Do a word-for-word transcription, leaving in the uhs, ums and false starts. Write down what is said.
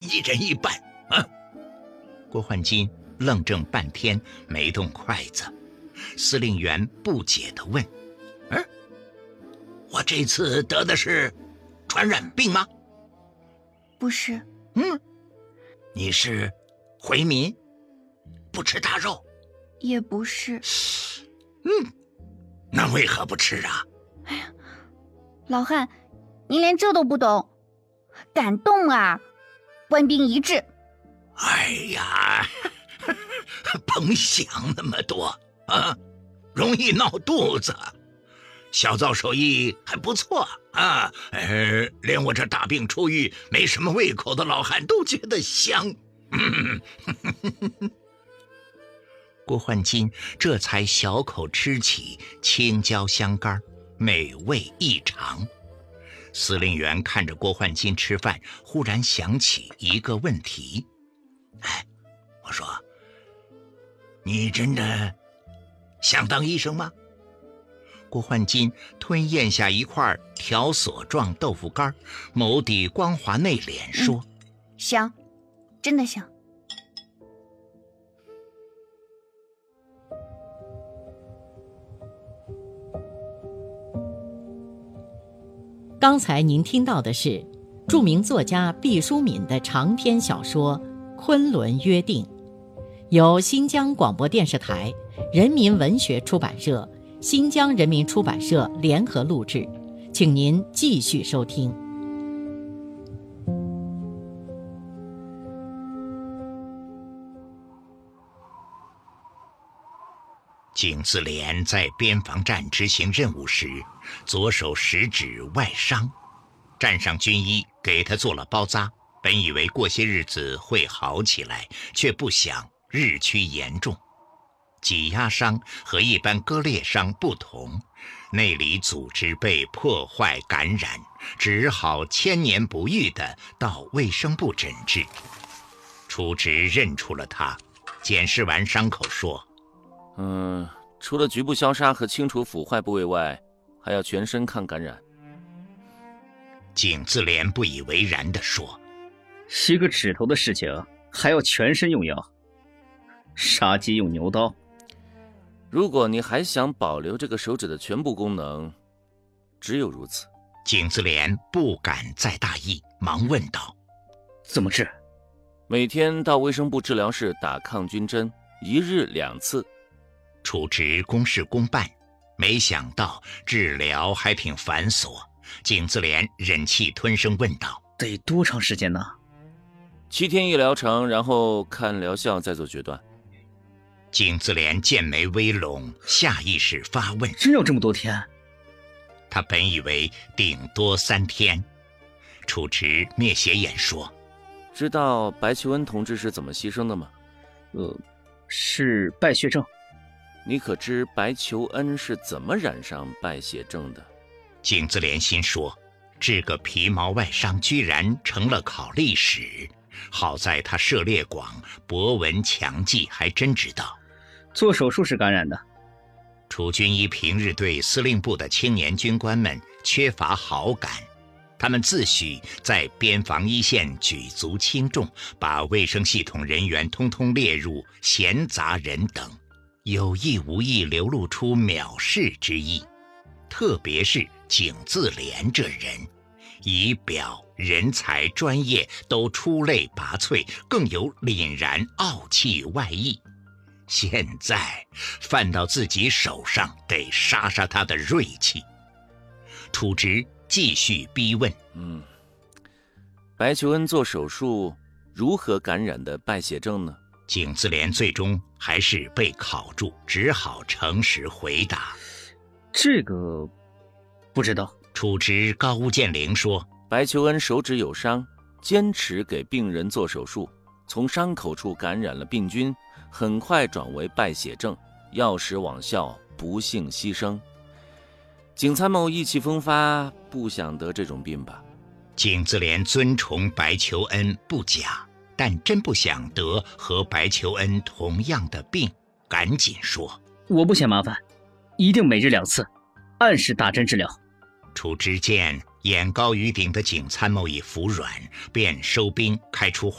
一人一半啊！ 郭焕金愣怔半天没动筷子，司令员不解地问： 嗯，我这次得的是传染病吗？ 不是。 嗯，你是回民，不吃大肉？ 也不是。 嗯，那为何不吃啊？ 哎呀，老汉，您连这都不懂，感动啊！官兵一致。 哎呀，甭想那么多啊，容易闹肚子。小灶手艺还不错啊，呃，连我这大病初愈、没什么胃口的老汉都觉得香。嗯、 郭焕金这才小口吃起青椒香干，美味异常。司令员看着郭焕金吃饭，忽然想起一个问题： 哎，我说，你真的想当医生吗？ 郭焕金吞咽下一块条索状豆腐干，眸底光滑内敛说： 嗯，想，真的想。 刚才您听到的是著名作家毕淑敏的长篇小说《昆仑约定》，由新疆广播电视台、人民文学出版社、新疆人民出版社联合录制，请您继续收听。 景自怜在边防站执行任务时，左手食指外伤，站上军医给他做了包扎，本以为过些日子会好起来，却不想日趋严重。挤压伤和一般割裂伤不同，内里组织被破坏感染，只好千年不愈地到卫生部诊治。处职认出了他，检视完伤口说： 嗯，除了局部消杀和清除腐坏部位外，还要全身抗感染。 景自怜不以为然地说： 一个指头的事情还要全身用药，杀鸡用牛刀。 如果你还想保留这个手指的全部功能，只有如此。 景自怜不敢再大意，忙问道： 怎么治？ 每天到卫生部治疗室打抗菌针，一日两次。 处职公事公办，没想到治疗还挺繁琐。景自怜忍气吞声问道： 得多长时间呢？ 七天一疗程，然后看疗效再做决断。 景自怜剑眉微拢，下意识发问： 真要这么多天？ 他本以为顶多三天。处职灭斜眼说： 知道白求恩同志是怎么牺牲的吗？ 呃，是败血症。 你可知白求恩是怎么染上败血症的？ 景自怜心说，这个皮毛外伤居然成了考历史，好在他涉猎广，博闻强记，还真知道。 做手术时感染的。 楚军医平日对司令部的青年军官们缺乏好感，他们自诩在边防一线举足轻重，把卫生系统人员通通列入闲杂人等，有意无意流露出藐视之意。特别是景自怜这人，仪表、人才、专业都出类拔萃，更有凛然傲气外溢。现在犯到自己手上，得杀杀他的锐气。处职继续逼问： 嗯，白求恩做手术如何感染的败血症呢？ 景自怜最终还是被考住，只好诚实回答： 这个不知道。 处职高屋建瓴说： 白求恩手指有伤，坚持给病人做手术，从伤口处感染了病菌，很快转为败血症，药石罔效，不幸牺牲。景参谋意气风发，不想得这种病吧？ 景自怜尊崇白求恩不假，但真不想得和白求恩同样的病，赶紧说： 我不嫌麻烦，一定每日两次，按时打针治疗。 处职见眼高于顶的景参谋已服软，便收兵开出